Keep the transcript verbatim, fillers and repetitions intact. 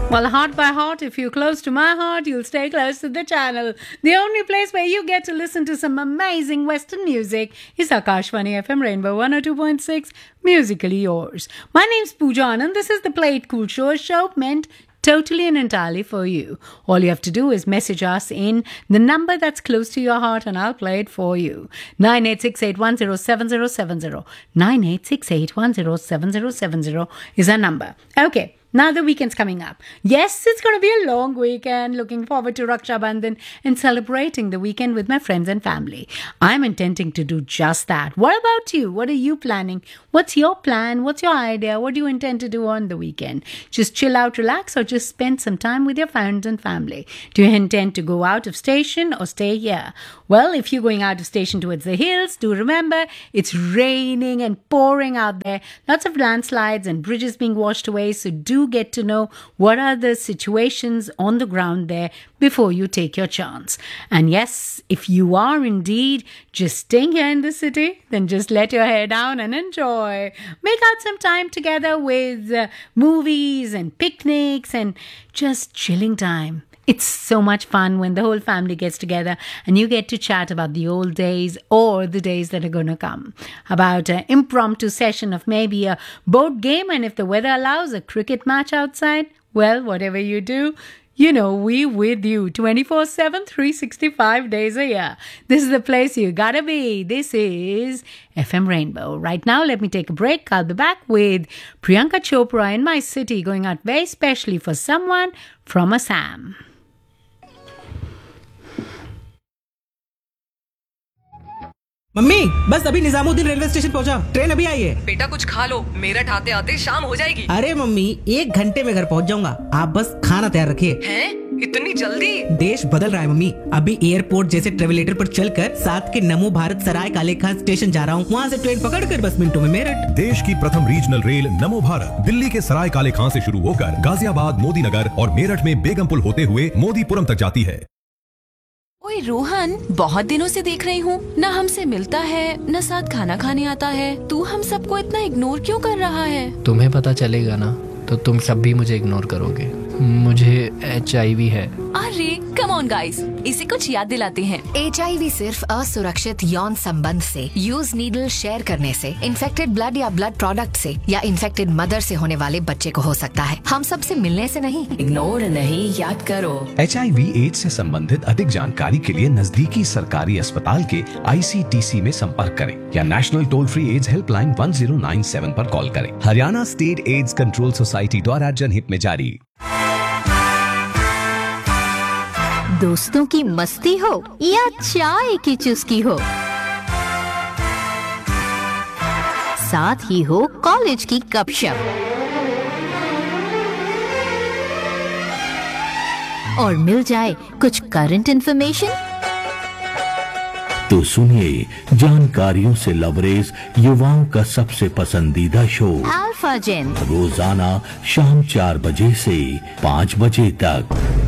Well, heart by heart, if you're close to my heart, you'll stay close to the channel. The only place where you get to listen to some amazing Western music is Akashvani F M Rainbow one oh two point six, musically yours. My name's Pooja Anand. This is the Play It Cool Show, a show meant totally and entirely for you. All you have to do is message us in the number that's close to your heart and I'll play it for you. nine eight six eight one zero seven zero seven zero. nine eight six eight one zero seven zero seven zero is our number. Okay. Now the weekend's coming up. Yes, it's going to be a long weekend. Looking forward to Raksha Bandhan and celebrating the weekend with my friends and family. I'm intending to do just that. What about you? What are you planning? What's your plan? What's your idea? What do you intend to do on the weekend? Just chill out, relax, or just spend some time with your friends and family? Do you intend to go out of station or stay here? Well, if you're going out of station towards the hills, do remember it's raining and pouring out there. Lots of landslides and bridges being washed away, so do get to know what are the situations on the ground there before you take your chance. And yes, if you are indeed just staying here in the city, then just let your hair down and enjoy. Make out some time together with uh, movies and picnics and just chilling time. It's so much fun when the whole family gets together and you get to chat about the old days or the days that are going to come. About an impromptu session of maybe a board game, and if the weather allows, a cricket match outside. Well, whatever you do, you know, we with you twenty-four seven, three hundred sixty-five days a year. This is the place you gotta be. This is F M Rainbow. Right now, let me take a break. I'll be back with Priyanka Chopra in my city, going out very specially for someone from Assam. Mummy बस अभी Nizamuddin railway station पहुंचा, train अभी आई है। बेटा कुछ खा लो, मेरठ आते आते शाम हो जाएगी। अरे मम्मी एक घंटे में घर पहुंच जाऊंगा, आप बस खाना तैयार रखिए। हैं? इतनी जल्दी? देश बदल रहा है मम्मी, अभी एयरपोर्ट जैसे ट्रेवलेटर पर चलकर साथ के नमो भारत सराय काले खान स्टेशन जा रहा हूँ, वहाँ से ट्रेन पकड़कर बस मिनटों में मेरठ। देश की प्रथम रीजनल रेल नमो भारत दिल्ली के सराय काले खान से शुरू होकर गाजियाबाद, मोदीनगर और मेरठ में बेगमपुल होते हुए मोदीपुरम तक जाती है। ओए रोहन, बहुत दिनों से देख रही हूँ, न हमसे मिलता है न साथ खाना खाने आता है। तू हम सबको इतना इग्नोर क्यों कर रहा है? तुम्हें पता चलेगा ना तो तुम सब भी मुझे इग्नोर करोगे। मुझे एच आई वी है। अरे कम ऑन गाइस, इसे कुछ याद दिलाते हैं। एच आई वी सिर्फ असुरक्षित यौन संबंध से, यूज नीडल शेयर करने से, इन्फेक्टेड ब्लड या ब्लड प्रोडक्ट से या इन्फेक्टेड मदर से होने वाले बच्चे को हो सकता है। हम सब से मिलने से नहीं। इग्नोर नहीं, याद करो। एच आई वी एड्स से संबंधित अधिक जानकारी के लिए नजदीकी सरकारी अस्पताल के आई सी टी सी में संपर्क करें या national toll free ads helpline one zero nine seven पर कॉल करें। Haryana state AIDS control society द्वारा जनहित में जारी। दोस्तों की मस्ती हो या चाय की चुस्की हो, साथ ही हो कॉलेज की गपशप और मिल जाए कुछ करंट इंफॉर्मेशन, तो सुनिए जानकारियों से लबरेज युवाओं का सबसे पसंदीदा शो अल्फा जेन, रोजाना शाम चार बजे से पाँच बजे तक।